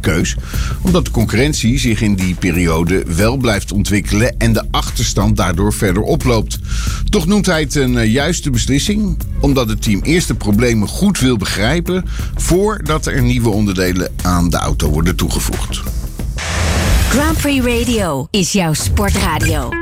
keus, omdat de concurrentie zich in die periode wel blijft ontwikkelen en de achterstand daardoor verder oploopt. Toch noemt hij het een juiste beslissing, omdat het team eerst de problemen goed wil begrijpen voordat er nieuwe onderdelen aan de auto worden toegevoegd. Grand Prix Radio is jouw sportradio.